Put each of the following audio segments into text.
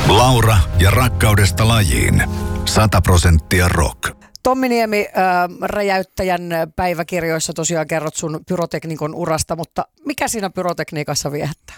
Laura ja rakkaudesta lajiin. 100% rock. Tommi Niemi, räjäyttäjän päiväkirjoissa tosiaan kerrot sun pyroteknikon urasta, mutta mikä siinä pyrotekniikassa viehättää?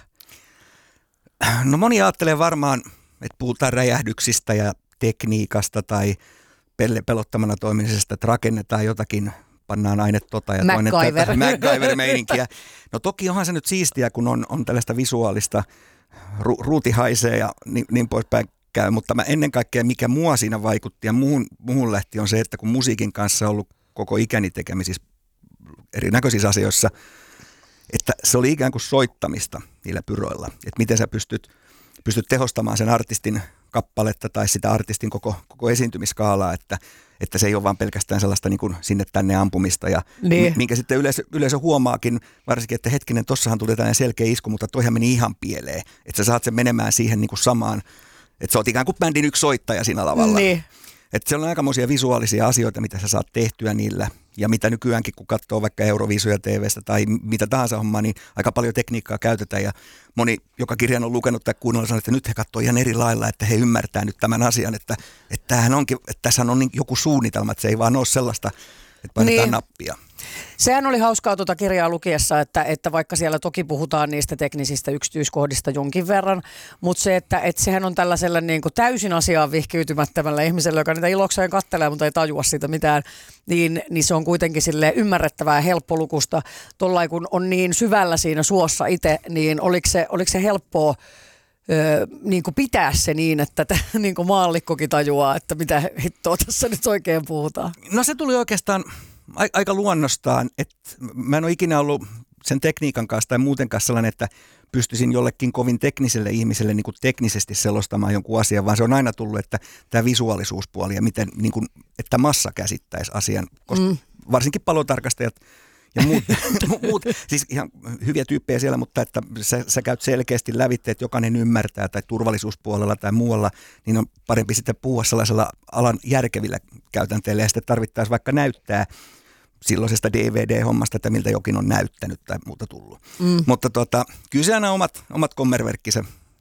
No moni ajattelee varmaan, että puhutaan räjähdyksistä ja tekniikasta tai pelottamana toimimisesta, että rakennetaan jotakin, pannaan aine ja toinen tätä MacGyver-meininkiä. No toki onhan se nyt siistiä, kun on tällaista visuaalista, ruuti haisee ja niin poispäin käy, mutta ennen kaikkea mikä mua siinä vaikutti ja muuhun lähti on se, että kun musiikin kanssa on ollut koko ikäni tekemisissä erinäköisissä asioissa, että se oli ikään kuin soittamista niillä pyroilla, että miten sä pystyt tehostamaan sen artistin kappaletta tai sitä artistin koko esiintymiskaalaa, että se ei ole vaan pelkästään sellaista niin kuin sinne tänne ampumista ja minkä sitten yleisö huomaakin, varsinkin, että hetkinen, tossahan tuli tällainen selkeä isku, mutta toihan meni ihan pieleen, että sä saat sen menemään siihen niin kuin samaan, että sä oot ikään kuin bändin yksi soittaja siinä lavalla. Niin. Että siellä on aikamoisia visuaalisia asioita, mitä sä saat tehtyä niillä ja mitä nykyäänkin, kun katsoo vaikka Euroviisuja TV:stä tai mitä tahansa hommaa, niin aika paljon tekniikkaa käytetään ja moni, joka kirjan on lukenut tai kuunnellut, sanoo, että nyt he katsoo ihan eri lailla, että he ymmärtää nyt tämän asian, että tämähän onkin, että tässä on niin joku suunnitelma, että se ei vaan ole sellaista, että painetaan nappia. Sehän oli hauskaa tuota kirjaa lukiessa, että vaikka siellä toki puhutaan niistä teknisistä yksityiskohdista jonkin verran, mutta se, että sehän on tällaiselle niin kuin täysin asiaan vihkiytymättömällä ihmiselle, joka niitä ilokseen kattelee, mutta ei tajua siitä mitään, niin se on kuitenkin silleen ymmärrettävää ja helppolukusta. Tollain kun on niin syvällä siinä suossa itse, niin oliko se helppoa niin kuin pitää se niin, että niin kuin maallikkokin tajuaa, että mitä hittoa tässä nyt oikein puhutaan? No se tuli oikeastaan aika luonnostaan, että mä en ole ikinä ollut sen tekniikan kanssa tai muutenkaan sellainen, että pystyisin jollekin kovin tekniselle ihmiselle niin kuin teknisesti selostamaan jonkun asian, vaan se on aina tullut, että tämä visuaalisuuspuoli ja miten, niin kuin, että massa käsittäisi asian, koska varsinkin palotarkastajat ja muut, siis ihan hyviä tyyppejä siellä, mutta että sä käyt selkeästi lävitse, että jokainen ymmärtää tai turvallisuuspuolella tai muualla, niin on parempi sitten puhua sellaisella alan järkevillä käytänteillä ja sitten tarvittaisiin vaikka näyttää silloisesta DVD-hommasta, että miltä jokin on näyttänyt tai muuta tullut. Mutta kyllä se aina omat kommerverkkinsä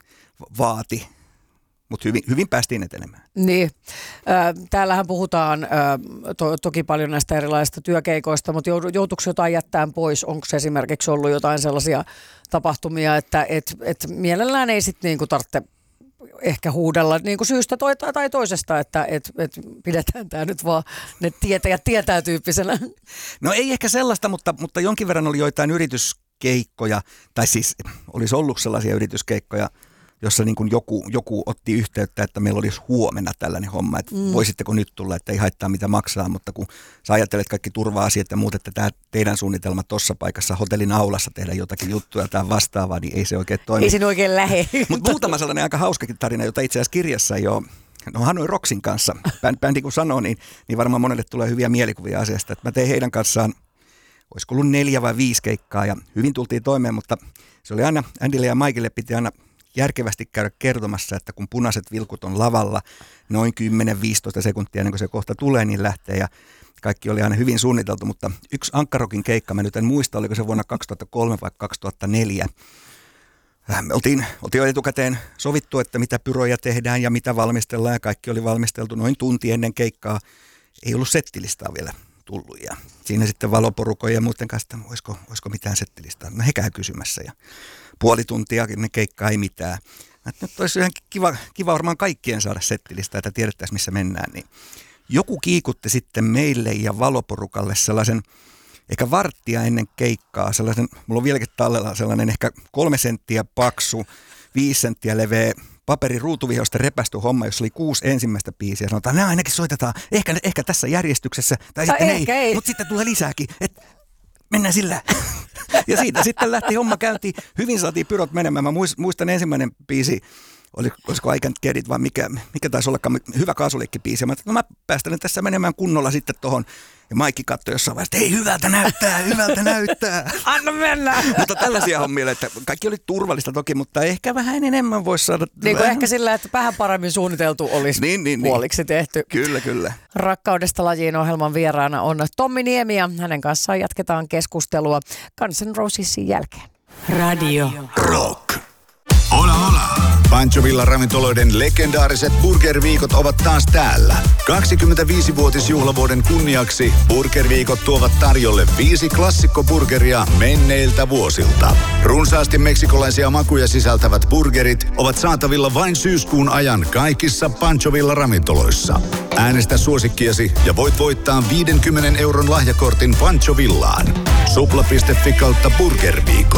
vaati. Mutta hyvin päästiin etenemään. Niin. Täällähän puhutaan toki paljon näistä erilaisista työkeikoista, mutta joutuuko jotain jättää pois? Onko esimerkiksi ollut jotain sellaisia tapahtumia, että mielellään ei sitten niinku tarvitse ehkä huudella niinku syystä tai toisesta, että pidetään tämä nyt vaan ne tietäjät tietää tyyppisenä? No ei ehkä sellaista, mutta jonkin verran oli joitain yrityskeikkoja, tai siis olisi ollut sellaisia yrityskeikkoja, jossa niin kuin joku otti yhteyttä, että meillä olisi huomenna tällainen homma, että voisitteko nyt tulla, että ei haittaa mitä maksaa, mutta kun sä ajattelet kaikki turva-asiat ja muut, että tämä teidän suunnitelma tuossa paikassa hotellin aulassa tehdä jotakin juttuja tai vastaavaa, niin ei se oikein toimi. Ei siinä oikein lähe. Mutta muutama sellainen aika hauskakin tarina, jota itse asiassa kirjassa ei ole. No Hanoi Rocksin kanssa, bändi kun sanoo, niin varmaan monelle tulee hyviä mielikuvia asiasta, että mä tein heidän kanssaan, olisiko ollut 4 vai 5 keikkaa ja hyvin tultiin toimeen, mutta se oli aina, Andylle ja Mikelle piti aina järkevästi käydä kertomassa, että kun punaiset vilkut on lavalla noin 10-15 sekuntia ennen kuin se kohta tulee, niin lähtee ja kaikki oli aina hyvin suunniteltu, mutta yksi Ankkarokin keikka, mä nyt en muista, oliko se vuonna 2003 vai 2004. Me oltiin jo etukäteen sovittu, että mitä pyroja tehdään ja mitä valmistellaan ja kaikki oli valmisteltu noin tunti ennen keikkaa. Ei ollut settilistaa vielä tullut ja siinä sitten valoporukoja ja muuten kanssa, että olisiko mitään settilistaa. No he käy kysymässä ja puoli tuntia ne keikkaa ei mitään. Nyt olisi ihan kiva varmaan kaikkien saada settilistaa, että tiedettäisiin missä mennään. Niin joku kiikutti sitten meille ja valoporukalle sellaisen ehkä varttia ennen keikkaa, sellaisen, mulla on vieläkin tallella sellainen ehkä 3 senttiä paksu, 5 senttiä leveä paperiruutuvihosta repästy homma, jossa oli 6 ensimmäistä biisiä. Sanotaan, nämä ainakin soitetaan ehkä tässä järjestyksessä, tai sitten ei. Mutta sitten tulee lisääkin, että mennään sillä. Ja siitä sitten lähti homma käyntiin. Hyvin saatiin pyrot menemään. Mä muistan ensimmäinen biisi, olisiko I Can't Get It, vai mikä taisi ollakaan hyvä kaasuleikkibiisi. Mä päästän tässä menemään kunnolla sitten tohon. Ja Maikki katsoi jossain vaiheessa, että ei hyvältä näyttää. Anna mennä. Mutta tällaisia hommia, että kaikki oli turvallista toki, mutta ehkä vähän enemmän voisi saada. Niin kuin ehkä sillä, että vähän paremmin suunniteltu olisi puoliksi tehty. Kyllä. Rakkaudesta lajiin -ohjelman vieraana on Tommi Niemi ja hänen kanssaan jatketaan keskustelua Guns N' Rosesin jälkeen. Radio Rock. Hola. Panchovilla ravintoloiden legendaariset burgerviikot ovat taas täällä. 25-vuotisjuhlavuoden kunniaksi burgerviikot tuovat tarjolle 5 klassikkoburgeria menneiltä vuosilta. Runsaasti meksikolaisia makuja sisältävät burgerit ovat saatavilla vain syyskuun ajan kaikissa Panchovilla ravintoloissa. Äänestä suosikkiasi ja voit voittaa 50 € lahjakortin Panchovillaan. Supla.fi/burgerviikot.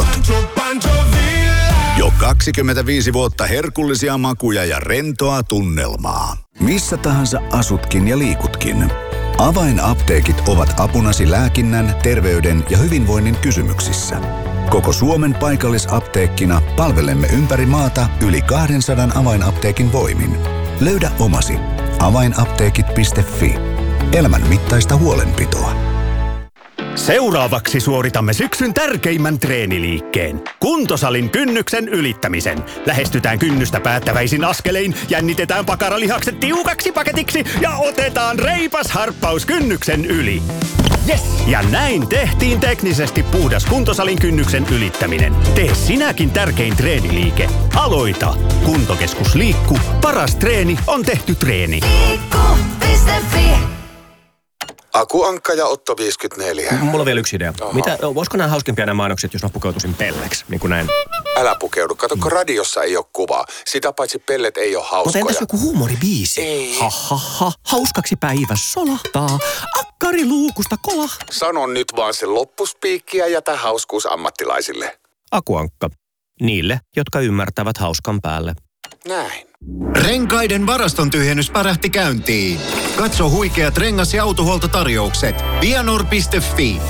Jo 25 vuotta herkullisia makuja ja rentoa tunnelmaa. Missä tahansa asutkin ja liikutkin. Avainapteekit ovat apunasi lääkinnän, terveyden ja hyvinvoinnin kysymyksissä. Koko Suomen paikallisapteekkina palvelemme ympäri maata yli 200 avainapteekin voimin. Löydä omasi. Avainapteekit.fi. Elämän mittaista huolenpitoa. Seuraavaksi suoritamme syksyn tärkeimmän treeniliikkeen. Kuntosalin kynnyksen ylittämisen. Lähestytään kynnystä päättäväisin askelein, jännitetään pakaralihakset tiukaksi paketiksi ja otetaan reipas harppaus kynnyksen yli. Yes! Ja näin tehtiin teknisesti puhdas kuntosalin kynnyksen ylittäminen. Tee sinäkin tärkein treeniliike. Aloita! Kuntokeskus Liikku. Paras treeni on tehty treeni. Liikku.fi. Akuankka ja Otto 54. Mulla on vielä yksi idea. Voisiko nämä hauskempia nämä mainokset, jos mä pukeutuisin pelleksi, niin kuin näin? Älä pukeudu. Kato, radiossa ei ole kuvaa. Sitä paitsi pellet ei ole hauskoja. Mutta entäs joku huumoribiisi? Ei. Ha. Hauskaksi päivä solahtaa. Akkari luukusta kolahtaa. Sano nyt vaan se loppuspiikki ja jätä hauskuus ammattilaisille. Akuankka. Niille, jotka ymmärtävät hauskan päälle. Näin. Renkaiden varaston tyhjennys pärähti käyntiin. Katso huikeat rengas- ja autohuoltotarjoukset. Vianor.fi.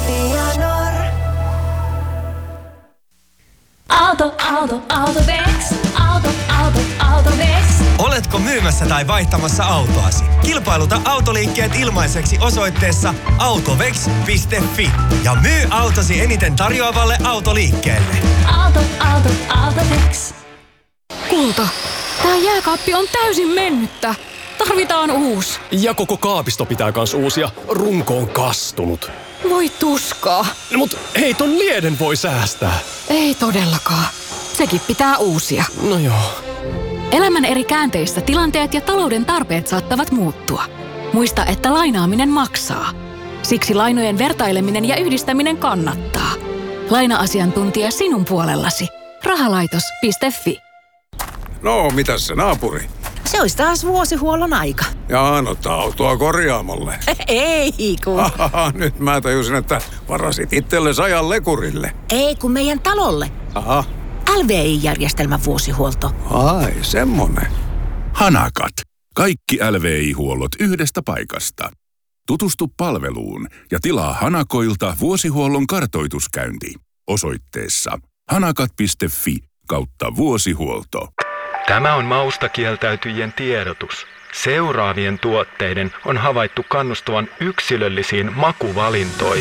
Autovex. Autovex. Oletko myymässä tai vaihtamassa autoasi? Kilpailuta autoliikkeet ilmaiseksi osoitteessa autovex.fi ja myy autosi eniten tarjoavalle autoliikkeelle. Autovex. Kulta, tää jääkaappi on täysin mennyttä. Tarvitaan uusi. Ja koko kaapisto pitää kans uusia. Runko on kastunut. Voi tuskaa. No, mut hei, ton lieden voi säästää. Ei todellakaan. Sekin pitää uusia. No joo. Elämän eri käänteissä tilanteet ja talouden tarpeet saattavat muuttua. Muista, että lainaaminen maksaa. Siksi lainojen vertaileminen ja yhdistäminen kannattaa. Laina-asiantuntija sinun puolellasi. Rahalaitos.fi. No, mitäs se naapuri? Se olisi taas vuosihuollon aika. Jaa, no autoa korjaamolle. Ei kun. Nyt mä tajusin, että varasit itsellesi ajan lekurille. Ei kun meidän talolle. Aha. LVI-järjestelmän vuosihuolto. Ai, semmonen. Hanakat. Kaikki LVI-huollot yhdestä paikasta. Tutustu palveluun ja tilaa Hanakoilta vuosihuollon kartoituskäynti osoitteessa hanakat.fi/vuosihuolto. Tämä on mausta kieltäytyjien tiedotus. Seuraavien tuotteiden on havaittu kannustavan yksilöllisiin makuvalintoihin.